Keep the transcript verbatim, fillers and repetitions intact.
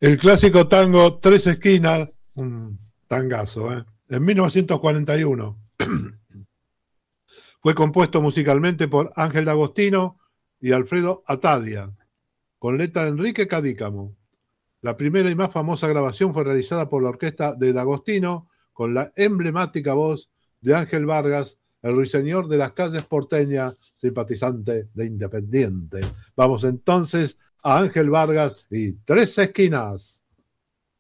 El clásico tango Tres Esquinas, un tangazo, ¿eh? En mil novecientos cuarenta y uno. Fue compuesto musicalmente por Ángel D'Agostino y Alfredo Atadia, con letra de Enrique Cadícamo. La primera y más famosa grabación fue realizada por la orquesta de D'Agostino, con la emblemática voz de Ángel Vargas, el ruiseñor de las calles porteñas, simpatizante de Independiente. Vamos entonces a Ángel Vargas y Tres Esquinas.